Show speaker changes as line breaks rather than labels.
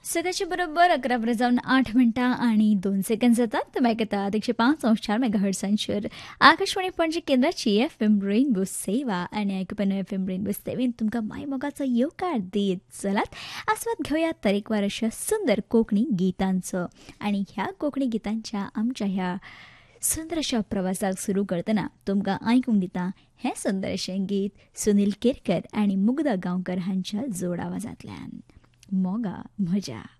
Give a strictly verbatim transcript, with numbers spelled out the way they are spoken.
सकाळच्या बरोबर अकरा बरं जाऊन आठ मिनटां आणि दोन सेकंद जातात. तुम्ही ऐकता एकशे पाच अंश चार मेगाहर्ट्झांचेर आकाशवाणी पणजी केंद्राची एफ एम रेनबो सेवा आणि ऐकून एफ एम रेनबो सेवेन तुमकां मायमोगाचो येवकार दीत चलात आस्वाद घेऊया तरेकवार अशा सुंदर कोंकणी गितांचो. आणि ह्या कोंकणी गितांच्या आमच्या ह्या सुंदर अशा प्रवासाक सुरू करतना तुमकां आयकूंक दिता हें सुंदर अशें गीत सुनील केरकर आणि मुग्धा गांवकर हांच्या जोड आवाजांतल्यान. मोगा म्हज्या.